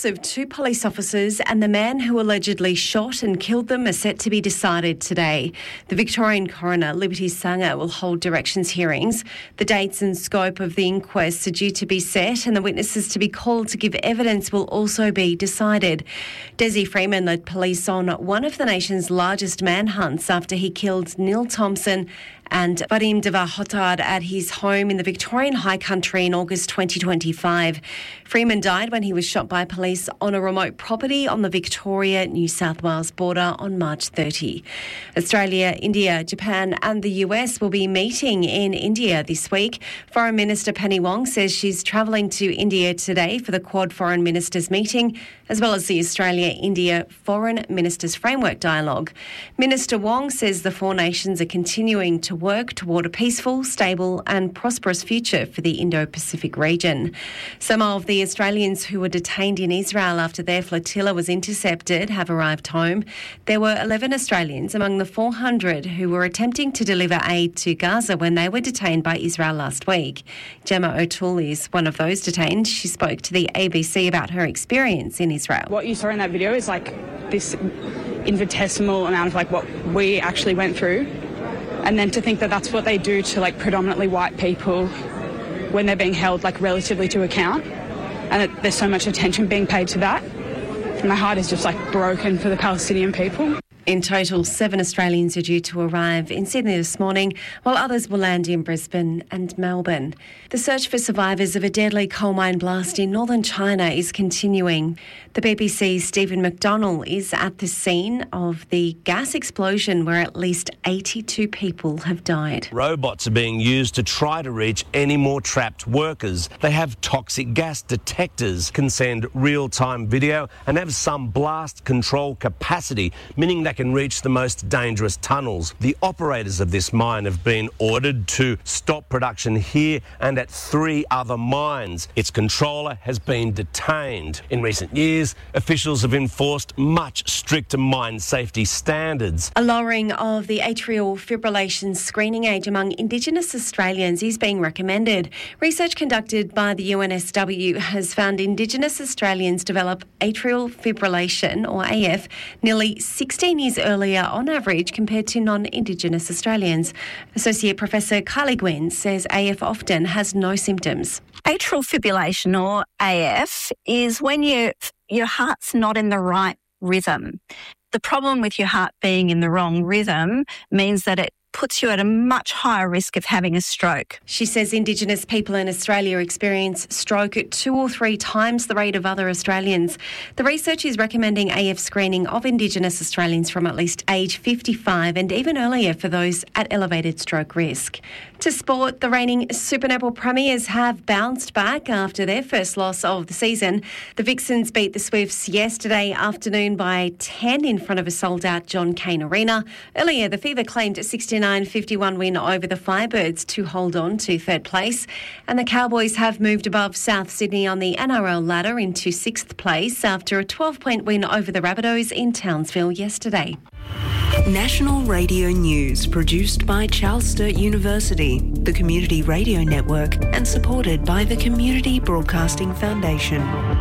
of 2 police officers and the man who allegedly shot and killed them are set to be decided today. The Victorian coroner, Liberty Sanger, will hold directions hearings. The dates and scope of the inquests are due to be set, and the witnesses to be called to give evidence will also be decided. Desi Freeman led police on one of the nation's largest manhunts after he killed Neil Thompson and Vadim Devahotard at his home in the Victorian High Country in August 2025. Freeman died when he was shot by police on a remote property on the Victoria-New South Wales border on March 30. Australia, India, Japan and the US will be meeting in India this week. Foreign Minister Penny Wong says she's travelling to India today for the Quad Foreign Ministers meeting, as well as the Australia-India Foreign Ministers Framework Dialogue. Minister Wong says the 4 nations are continuing to work toward a peaceful, stable and prosperous future for the Indo-Pacific region. Some of the Australians who were detained in Israel after their flotilla was intercepted have arrived home. There were 11 Australians among the 400 who were attempting to deliver aid to Gaza when they were detained by Israel last week. Gemma O'Toole is one of those detained. She spoke to the ABC about her experience in Israel. What you saw in that video is like this infinitesimal amount of like what we actually went through. And then to think that that's what they do to like predominantly white people when they're being held like relatively to account, and that there's so much attention being paid to that. My heart is just like broken for the Palestinian people. In total, 7 Australians are due to arrive in Sydney this morning, while others will land in Brisbane and Melbourne. The search for survivors of a deadly coal mine blast in northern China is continuing. The BBC's Stephen McDonnell is at the scene of the gas explosion where at least 82 people have died. Robots are being used to try to reach any more trapped workers. They have toxic gas detectors, can send real-time video and have some blast control capacity, meaning they can reach the most dangerous tunnels. The operators of this mine have been ordered to stop production here and at 3 other mines. Its controller has been detained. In recent years, officials have enforced much stricter mine safety standards. A lowering of the atrial fibrillation screening age among Indigenous Australians is being recommended. Research conducted by the UNSW has found Indigenous Australians develop atrial fibrillation, or AF, nearly 16 years earlier on average compared to non-Indigenous Australians. Associate Professor Kylie Gwynn says AF often has no symptoms. Atrial fibrillation, or AF, is when your heart's not in the right rhythm. The problem with your heart being in the wrong rhythm means that it puts you at a much higher risk of having a stroke. She says Indigenous people in Australia experience stroke at 2 or 3 times the rate of other Australians. The research is recommending AF screening of Indigenous Australians from at least age 55 and even earlier for those at elevated stroke risk. To sport, the reigning Super Netball premiers have bounced back after their first loss of the season. The Vixens beat the Swifts yesterday afternoon by 10 in front of a sold-out John Cain Arena. Earlier, the Fever claimed a 69-51 win over the Firebirds to hold on to 3rd place. And the Cowboys have moved above South Sydney on the NRL ladder into 6th place after a 12-point win over the Rabbitohs in Townsville yesterday. National Radio News, produced by Charles Sturt University, the Community Radio Network, and supported by the Community Broadcasting Foundation.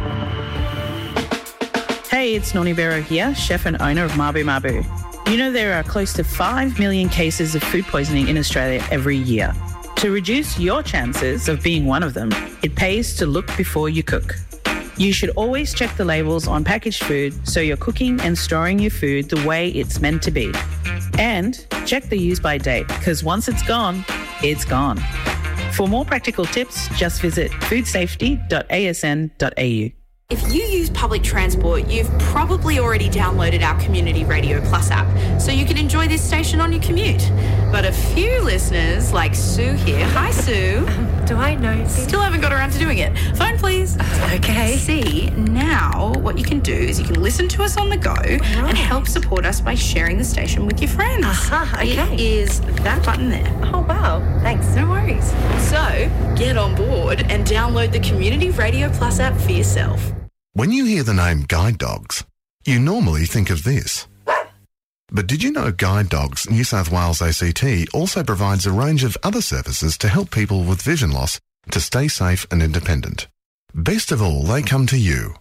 Hey, it's Noni Bero here, chef and owner of Mabu Mabu. You know there are close to 5 million cases of food poisoning in Australia every year. To reduce your chances of being one of them, it pays to look before you cook. You should always check the labels on packaged food so you're cooking and storing your food the way it's meant to be. And check the use-by date, because once it's gone, it's gone. For more practical tips, just visit foodsafety.asn.au. If you use public transport, you've probably already downloaded our Community Radio Plus app, so you can enjoy this station on your commute. But a few listeners, like Sue here, hi Sue. Do I know? Still haven't got around to doing it. Phone please. Okay. See, now what you can do is you can listen to us on the go and help support us by sharing the station with your friends. Okay. It is that button there. Oh wow, thanks. No worries. So, get on board and download the Community Radio Plus app for yourself. When you hear the name Guide Dogs, you normally think of this. But did you know Guide Dogs New South Wales ACT also provides a range of other services to help people with vision loss to stay safe and independent? Best of all, they come to you.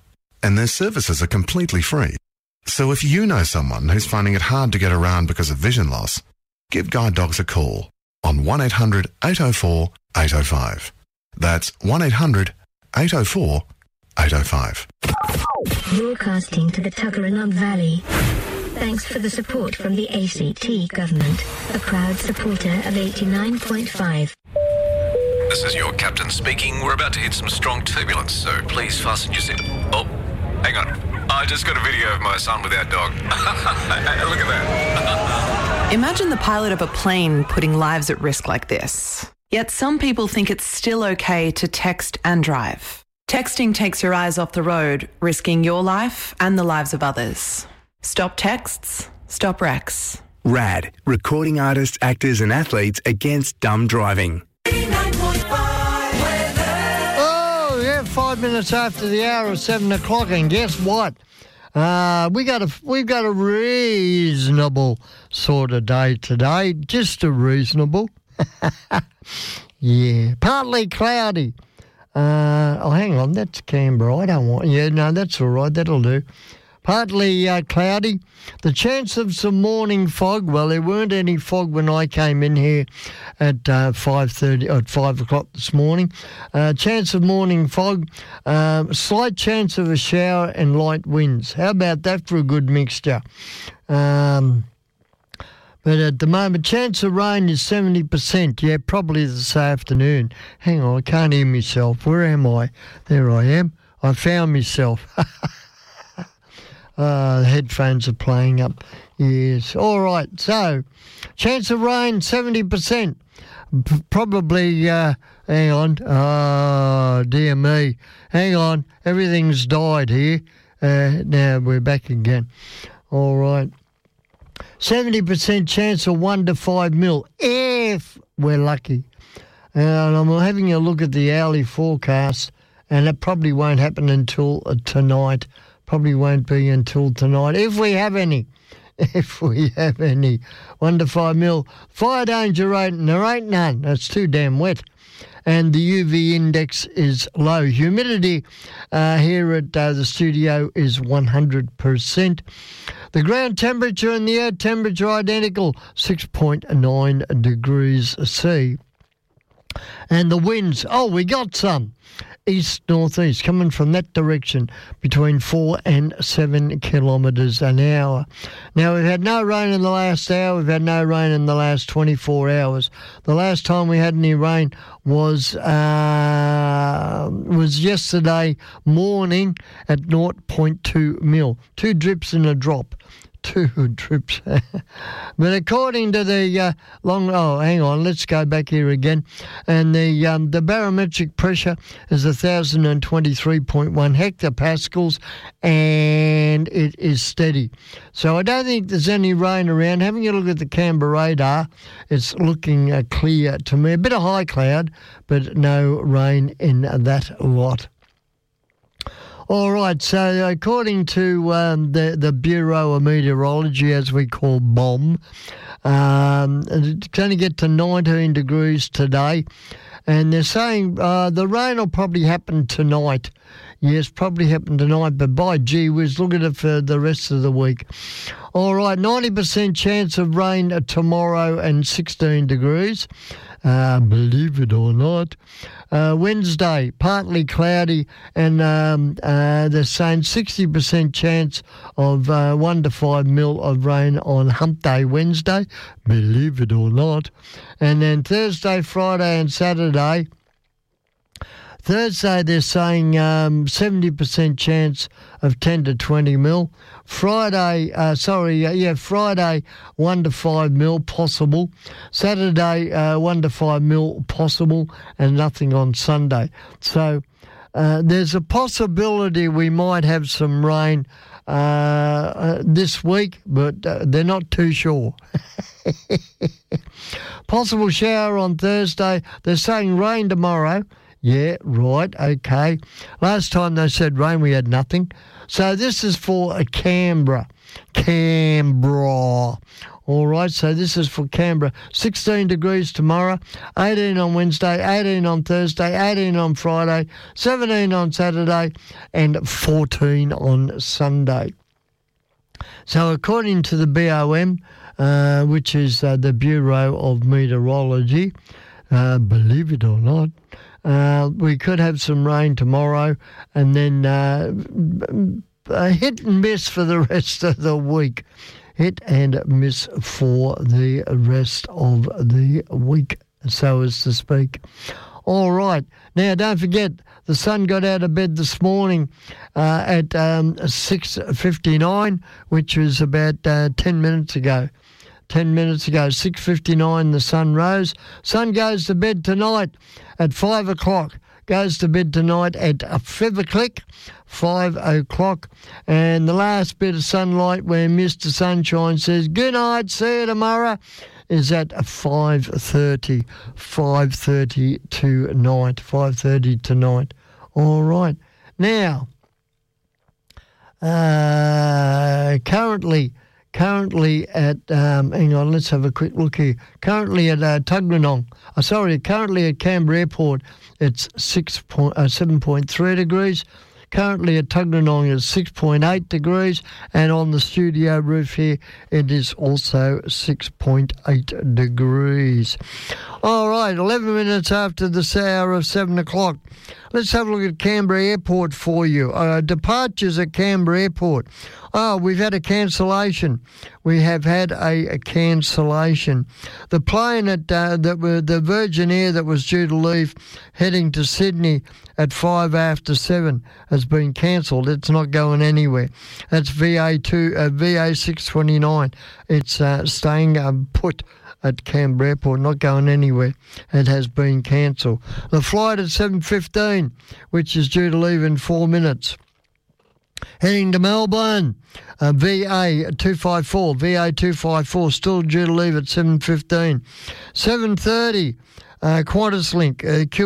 and their services are completely free. So if you know someone who's finding it hard to get around because of vision loss, give Guide Dogs a call on 1800 804 805. That's 1800 804 805. Broadcasting to the Tuggeranong Valley. Thanks for the support from the ACT government, a proud supporter of 89.5. This is your captain speaking. We're about to hit some strong turbulence, so please fasten your seat. Oh, hang on. I just got a video of my son with our dog. Look at that. Imagine the pilot of a plane putting lives at risk like this. Yet some people think it's still okay to text and drive. Texting takes your eyes off the road, risking your life and the lives of others. Stop texts, stop wrecks. RAD, recording artists, actors and athletes against dumb driving. 5 minutes after the hour of 7 o'clock, and guess what? We've got a reasonable sort of day today, just a reasonable. Yeah, partly cloudy. Hang on, that's Canberra. I don't want. Yeah, no, that's all right. That'll do. Partly cloudy. The chance of some morning fog. Well, there weren't any fog when I came in here at 5:30 or 5 o'clock this morning. Chance of morning fog. Slight chance of a shower and light winds. How about that for a good mixture? But at the moment, chance of rain is 70%. Yeah, probably this afternoon. Hang on, I can't hear myself. Where am I? There I am. I found myself. The headphones are playing up. Yes. All right. So, chance of rain, 70%. Probably, hang on. Oh, dear me. Hang on. Everything's died here. Now we're back again. All right. 70% chance of 1 to 5 mil if we're lucky. And I'm having a look at the hourly forecast, and it probably won't happen until tonight. Probably won't be until tonight, if we have any. If we have any. 1 to 5 mil. Fire danger rate, and there ain't none. That's too damn wet. And the UV index is low. Humidity here at the studio is 100%. The ground temperature and the air temperature identical, 6.9 degrees C. And the winds, we got some. East-northeast, coming from that direction, between 4 and 7 kilometres an hour. Now, we've had no rain in the last hour. We've had no rain in the last 24 hours. The last time we had any rain was yesterday morning at 0.2 mil. 2 drips and a drop. 2 drips. But according to the hang on, let's go back here again. And the barometric pressure is 1,023.1 hectopascals, and it is steady. So I don't think there's any rain around. Having a look at the Canberra radar, it's looking clear to me. A bit of high cloud, but no rain in that lot. All right, so according to the Bureau of Meteorology, as we call BOM, it's going to get to 19 degrees today, and they're saying the rain will probably happen tonight. Yes, probably happen tonight, but by gee whiz, look at it for the rest of the week. All right, 90% chance of rain tomorrow and 16 degrees. Believe it or not. Wednesday, partly cloudy, and they're saying 60% chance of 1 to 5 mil of rain on Hump Day Wednesday. Believe it or not. And then Thursday, Friday and Saturday. Thursday, they're saying 70% chance of 10 to 20 mil. Friday, Friday, 1 to 5 mil possible. Saturday, 1 to 5 mil possible, and nothing on Sunday. So there's a possibility we might have some rain this week, but they're not too sure. Possible shower on Thursday. They're saying rain tomorrow. Yeah, right, okay. Last time they said rain, we had nothing. So this is for Canberra. Canberra. All right, so this is for Canberra. 16 degrees tomorrow, 18 on Wednesday, 18 on Thursday, 18 on Friday, 17 on Saturday, and 14 on Sunday. So according to the BOM, which is the Bureau of Meteorology, believe it or not, we could have some rain tomorrow and then hit and miss for the rest of the week. Hit and miss for the rest of the week, so as to speak. All right. Now, don't forget, the sun got out of bed this morning at 6:59, which was about 10 minutes ago. 10 minutes ago, 6:59, the sun rose. Sun goes to bed tonight at 5 o'clock. Goes to bed tonight at 5 o'clock. And the last bit of sunlight where Mr. Sunshine says, good night, see you tomorrow, is at 5:30. 5:30 tonight. 5:30 tonight. All right. Now, currently at, hang on, let's have a quick look here. Currently at Tuggeranong, currently at Canberra Airport, it's 7.3 degrees. Currently at Tuggeranong is 6.8 degrees, and on the studio roof here, it is also 6.8 degrees. All right, 11 minutes after the hour of 7 o'clock. Let's have a look at Canberra Airport for you. Departures at Canberra Airport. Oh, we've had a cancellation. We have had a cancellation. The plane the Virgin Air that was due to leave heading to Sydney at 7:05 has been cancelled. It's not going anywhere. That's VA629. It's staying put at Canberra Airport, not going anywhere. It has been cancelled. The flight at 7:15, which is due to leave in 4 minutes, heading to Melbourne, VA254, still due to leave at 7:15. 7:30, QantasLink,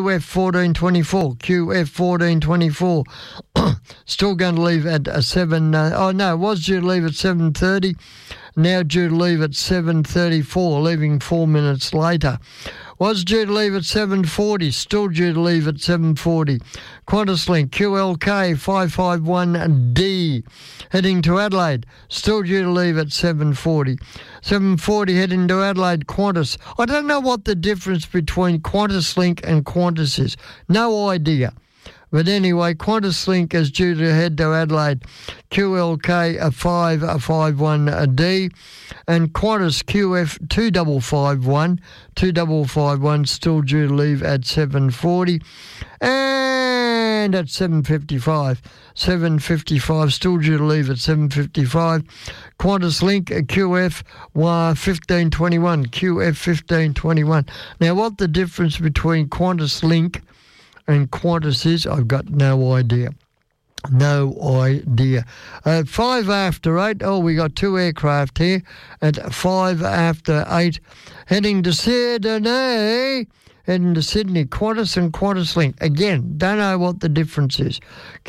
QF1424, still going to leave at 7, it was due to leave at 7:30, now due to leave at 7:34, leaving 4 minutes later. Was due to leave at 7:40, still due to leave at 7:40. QantasLink, QLK 551D, heading to Adelaide, still due to leave at 7:40. 7:40 heading to Adelaide, Qantas. I don't know what the difference between QantasLink and Qantas is. No idea. But anyway, QantasLink is due to head to Adelaide, QLK 551D, and Qantas QF 2551 still due to leave at 7:40, and at 7:55 still due to leave at 7:55. QantasLink QF 1521. Now, what the difference between QantasLink and Qantas is, I've got no idea. No idea. 8:05, we got two aircraft here at 8:05, heading to Sydney. Qantas and QantasLink. Again, don't know what the difference is.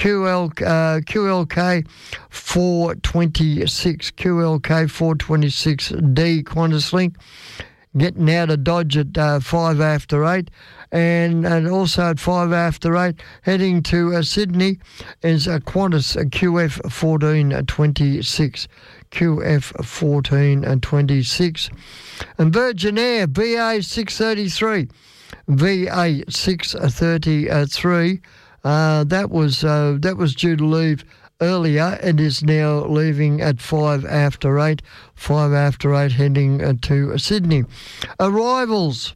QLK 426, QLK 426D, QantasLink. Getting out of Dodge at 8:05, and also at 8:05, heading to Sydney is a Qantas QF 1426. QF 1426. And Virgin Air VA 633. VA 633. That was due to leave earlier. It is now leaving at 8:05. 8:05 heading to Sydney. Arrivals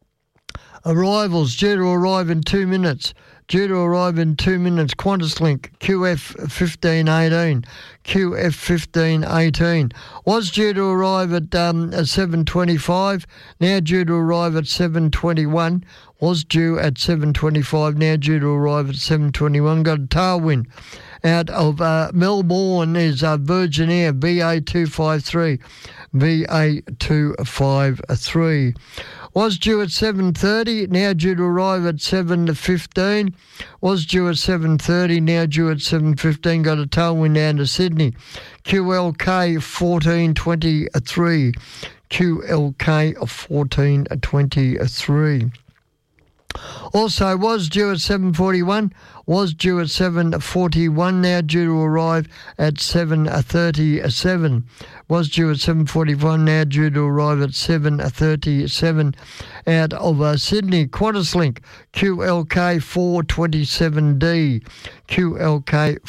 due to arrive in 2 minutes. QantasLink QF 1518. QF 1518 was due to arrive at 7:25. Now due to arrive at 7:21. Was due at 7:25. Now due to arrive at 7:21. Got a tailwind Out of Melbourne is Virgin Air VA253. VA253. Was due at 7:30, now due to arrive at 7:15. Was due at 7:30, now due at 7:15. Got a tailwind down to Sydney. QLK 1423. QLK 1423. Also was due at 7:41, was due at 7:41, now due to arrive at 7:37. Was due at 7:41, now due to arrive at 7:37. Out of Sydney, QantasLink, QLK 427D. QLK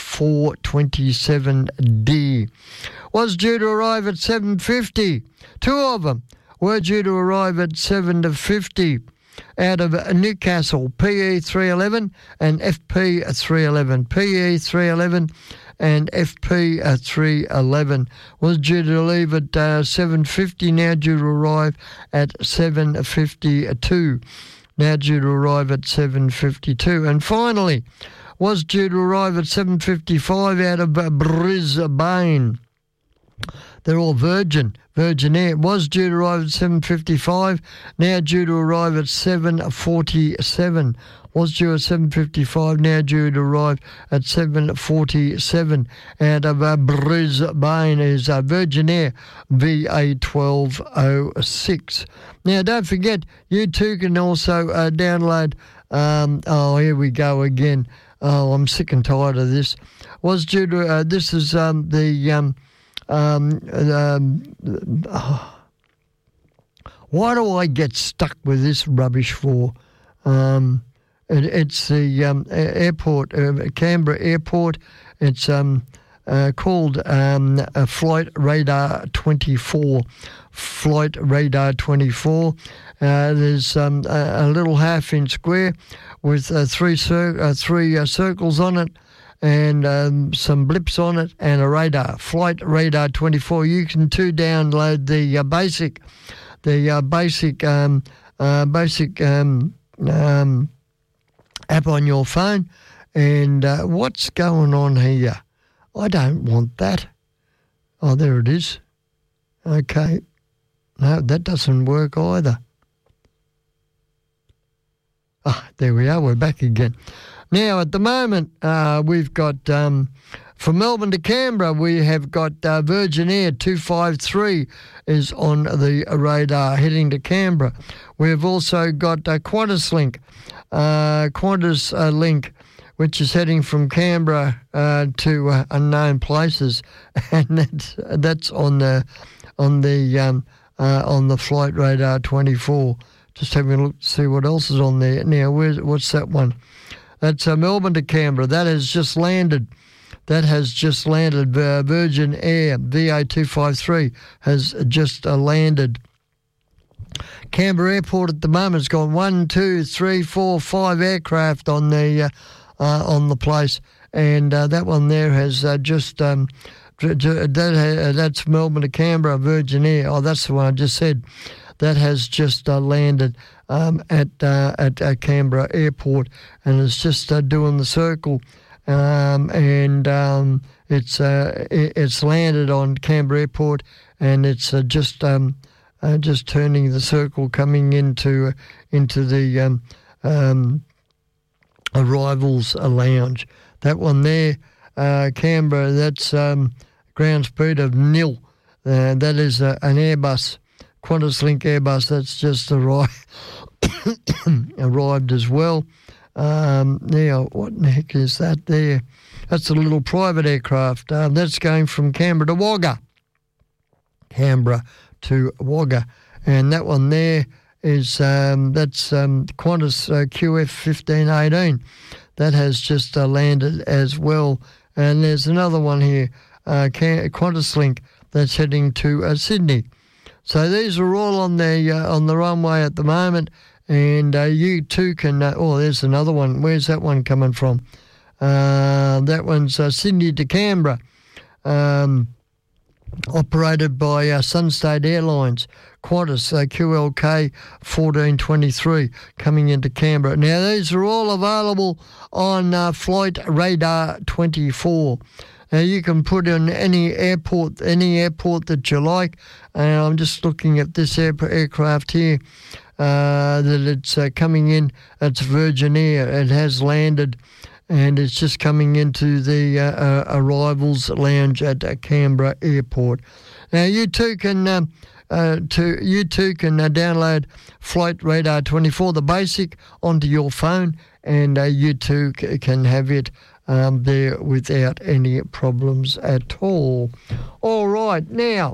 427D. Was due to arrive at 7:50. Two of them were due to arrive at 7:50. Out of Newcastle, PE 311 and FP 311. PE 311 and FP 311 was due to leave at 7:50, now due to arrive at 7:52. Now due to arrive at 7:52. And finally, was due to arrive at 7:55 out of Brisbane. They're all Virgin Air. Was due to arrive at 7:55, now due to arrive at 7:47. Was due at 7:55, now due to arrive at 7:47. Out of Brisbane is Virgin Air VA1206. Now, don't forget, you too can also download. Here we go again. Oh, I'm sick and tired of this. Was due to this is why do I get stuck with this rubbish for? It's the airport, Canberra Airport. It's called Flight Radar 24. Flight Radar 24. There's a little half-inch square with three circles on it, and some blips on it, and a radar, Flight Radar 24. You can too download the basic app on your phone. And what's going on here? I don't want that. Oh, there it is. Okay. No, that doesn't work either. There we are. We're back again. Now, at the moment, we've got, from Melbourne to Canberra, we have got Virgin Air 253 is on the radar heading to Canberra. We've also got QantasLink, Link, which is heading from Canberra to unknown places, and that's on the Flight Radar 24. Just having a look to see what else is on there. Now, what's that one? That's Melbourne to Canberra. That has just landed. Virgin Air VA253 has just landed. Canberra Airport at the moment has got 1, 2, 3, 4, 5 aircraft on the place, and that one there has that's Melbourne to Canberra Virgin Air. Oh, that's the one I just said. That has just landed at Canberra Airport, and it's just doing the circle, and it's landed on Canberra Airport, and it's just turning the circle, coming into the arrivals lounge. That one there, Canberra, that's ground speed of 0. That is an Airbus. QantasLink Airbus, that's just arrived as well. Now, what in the heck is that there? That's a little private aircraft. That's going from Canberra to Wagga. Canberra to Wagga. And that one there is, that's Qantas QF 1518. That has just landed as well. And there's another one here, QantasLink, that's heading to Sydney. So these are all on the runway at the moment, and you too can. There's another one. Where's that one coming from? That one's Sydney to Canberra. operated by Sunstate Airlines, Qantas QLK 1423 coming into Canberra. Now, these are all available on Flight Radar 24. Now, you can put in any airport that you like. And I'm just looking at this aircraft here that it's coming in. It's Virgin Air. It has landed, and it's just coming into the arrivals lounge at Canberra Airport. Now, you too can download Flight Radar 24, the basic, onto your phone, and you too can have it there without any problems at all. All right, now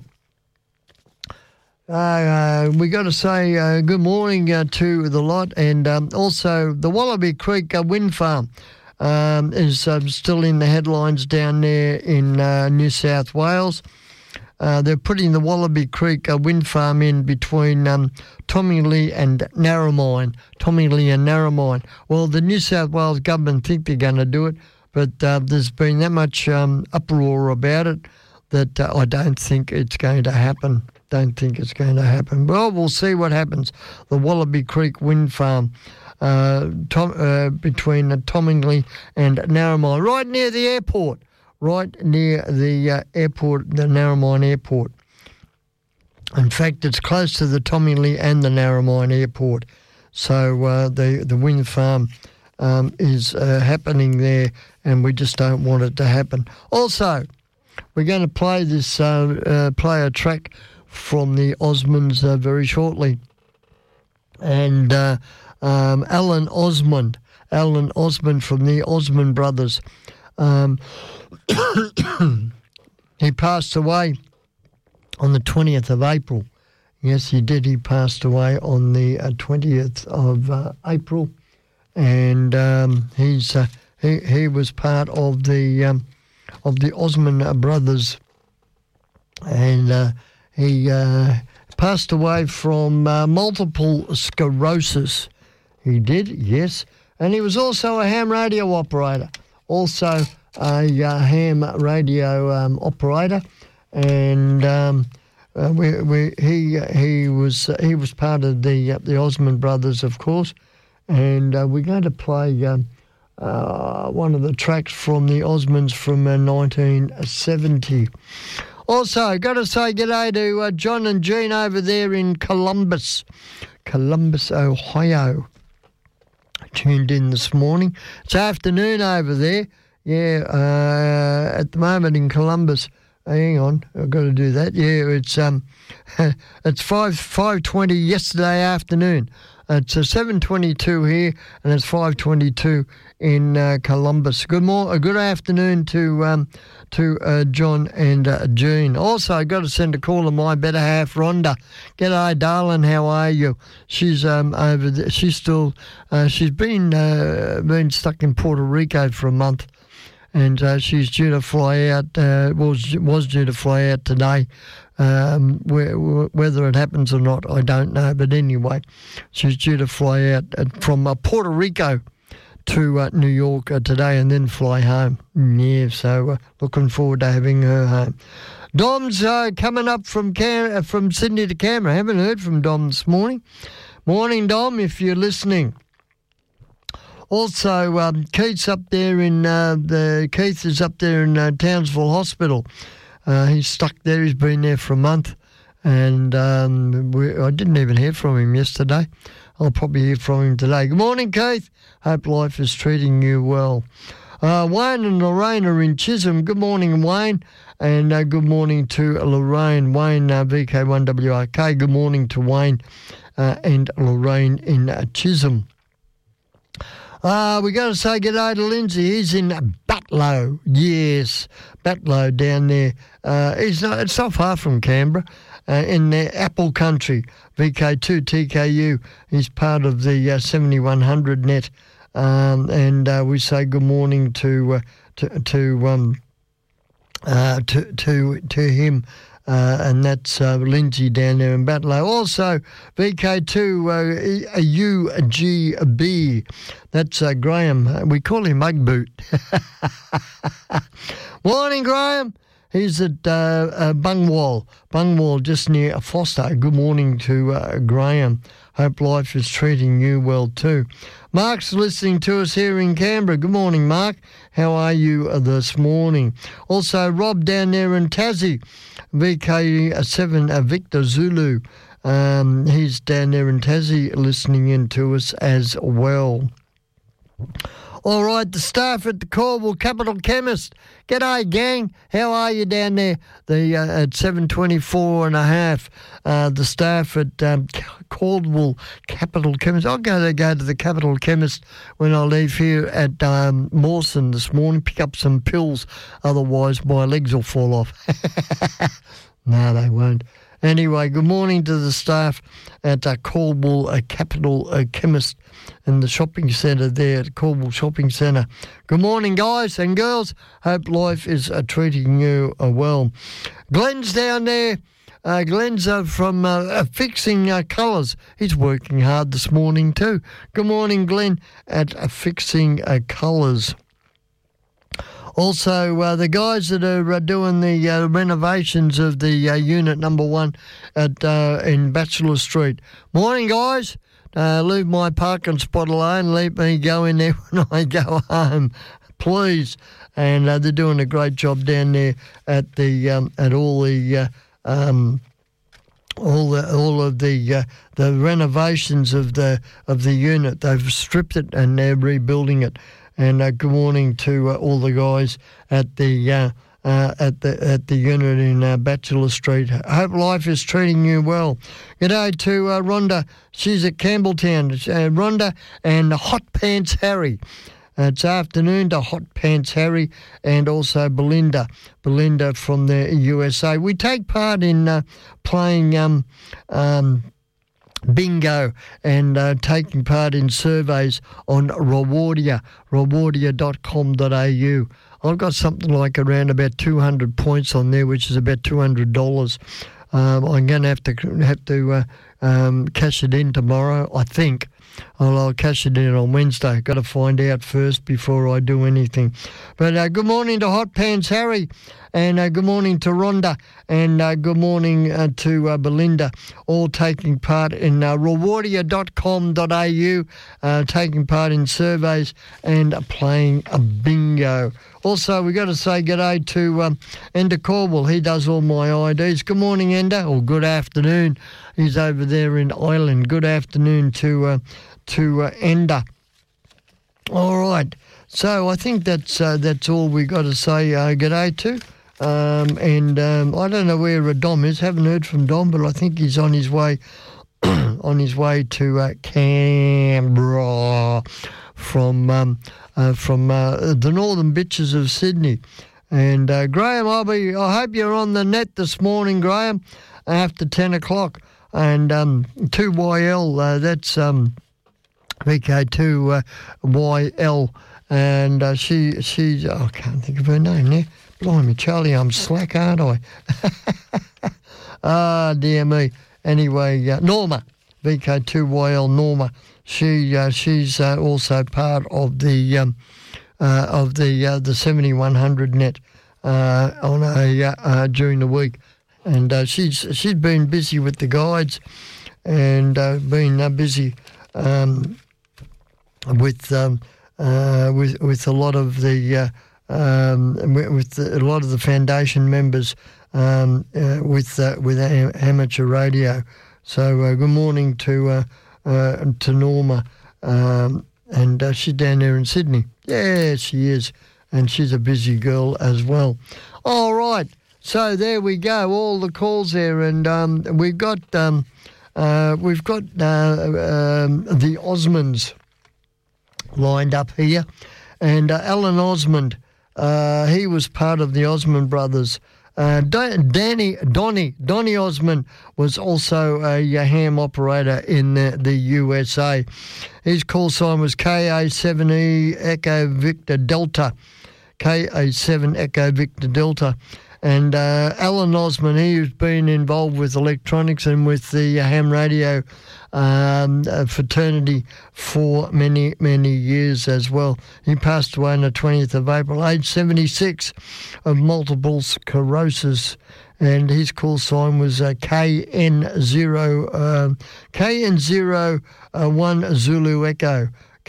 we got to say good morning to the lot, and also the Wallaby Creek wind farm is still in the headlines down there in New South Wales. They're putting the Wallaby Creek wind farm in between Tomingley and Narromine. Well, the New South Wales government think they're going to do it, but there's been that much uproar about it that I don't think it's going to happen. Well, we'll see what happens. The Wallaby Creek wind farm between Tomingley and Narromine, right near the airport. The Narromine Airport. In fact, it's close to the Tomingley and the Narromine Airport. So the wind farm is happening there, and we just don't want it to happen. Also, we're going to play this play a track from the Osmonds very shortly. And Alan Osmond from the Osmond Brothers. He passed away on the 20th of April. Yes, he did. He passed away on the 20th of April, and he was part of the Osmond Brothers, and he passed away from multiple sclerosis. He did, yes, and he was also a ham radio operator. He was part of the Osmond Brothers, of course, and we're going to play one of the tracks from the Osmonds from 1970. Also, got to say g'day to John and Jean over there in Columbus, Ohio. Tuned in this morning. It's afternoon over there. Yeah, at the moment in Columbus. Hang on, I've got to do that. Yeah, it's 5:20 yesterday afternoon. It's 7:22 here, and it's 5:22 in Columbus. Good afternoon to John and Jean. Also, I got to send a call to my better half, Rhonda. G'day, darling. How are you? She's over there. She's still. She's been stuck in Puerto Rico for a month, and she's due to fly out. Was due to fly out today. Whether it happens or not, I don't know. But anyway, she's due to fly out from Puerto Rico to New York today and then fly home. Yeah, so looking forward to having her home. Dom's coming up from Sydney to Canberra. I haven't heard from Dom this morning. Morning, Dom, if you're listening. Also, Keith's up there Keith is up there in Townsville Hospital. He's stuck there. He's been there for a month, and I didn't even hear from him yesterday. I'll probably hear from him today. Good morning, Keith. Hope life is treating you well. Wayne and Lorraine are in Chisholm. Good morning, Wayne, and good morning to Lorraine. Wayne, VK1WRK. Good morning to Wayne and Lorraine in Chisholm. We got to say g'day to Lindsay. He's in Batlow. Yes, Batlow down there. It's not far from Canberra, in the Apple Country. VK2 TKU. He's part of the 7100 net, and we say good morning to him. And that's Lindsay down there in Batlow. Also, VK2 UGB. That's Graham. We call him Ugboot. Morning, Graham. He's at Bungwall, just near Foster. Good morning to Graham. Hope life is treating you well too. Mark's listening to us here in Canberra. Good morning, Mark. How are you this morning? Also, Rob down there in Tassie, VK7 Victor Zulu. He's down there in Tassie listening in to us as well. All right, the staff at the Caldwell Capital Chemist. G'day, gang. How are you down there? At 7:24 and a half, the staff at Caldwell Capital Chemist. I'll go to the Capital Chemist when I leave here at Mawson this morning, pick up some pills. Otherwise, my legs will fall off. No, they won't. Anyway, good morning to the staff at Caldwell Capital Chemist in the shopping centre there at Caldwell Shopping Centre. Good morning, guys and girls. Hope life is treating you well. Glenn's down there. Glenn's from Fixing Colours. He's working hard this morning too. Good morning, Glenn, at Fixing Colours. Also, the guys that are doing the renovations of the unit number 1 in Bachelor Street. Morning, guys. Leave my parking spot alone. Let me go in there when I go home, please. And they're doing a great job down there at the at all of the renovations of the unit. They've stripped it and they're rebuilding it. And good morning to all the guys at the unit in Bachelor Street. Hope life is treating you well. G'day to Rhonda. She's at Campbelltown. Rhonda and Hot Pants Harry. It's afternoon to Hot Pants Harry and also Belinda from the USA. We take part in playing bingo and taking part in surveys on rewardia.com.au. I've got something like around about 200 points on there, which is about $200. I'm going to have to cash it in tomorrow, I think. I'll cash it in on Wednesday. Got to find out first before I do anything. But good morning to Hot Pants Harry, and good morning to Rhonda, and good morning to Belinda, all taking part in rewardia.com.au, taking part in surveys and playing a bingo. Also, we got to say g'day to Ender Caldwell. He does all my IDs. Good morning, Ender, or good afternoon. He's over there in Ireland. Good afternoon to Ender. All right. So I think that's all we got to say g'day to. And I don't know where Dom is. Haven't heard from Dom, but I think he's on his way to Canberra from the northern bitches of Sydney. And Graham, I hope you're on the net this morning, Graham, after 10 o'clock. And 2YL, that's VK2YL, and she's I can't think of her name now. Blimey, Charlie, I'm slack, aren't I? Dear me. Anyway, Norma, VK2YL Norma. She's also part of the 7100 net on during the week. And she's been busy with the guides and been busy with a lot of the with a lot of the foundation members with amateur radio. So good morning to Norma, and she's down there in Sydney. Yeah, she is, and she's a busy girl as well. All right. So there we go, all the calls there, and we've got the Osmonds lined up here, and Alan Osmond, he was part of the Osmond brothers. Donny Osmond was also a ham operator in the USA. His call sign was KA7E Echo Victor Delta. KA7 Echo Victor Delta. And Alan Osman, he's been involved with electronics and with the ham radio fraternity for many, many years as well. He passed away on the 20th of April, age 76, of multiple sclerosis. And his call sign was KN01 Zulu Echo.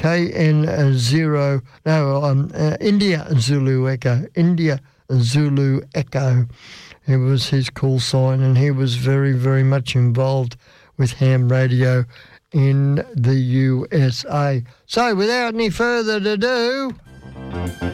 India Zulu Echo. India Zulu Echo. It was his call sign, and he was very, very much involved with ham radio in the USA. So without any further ado...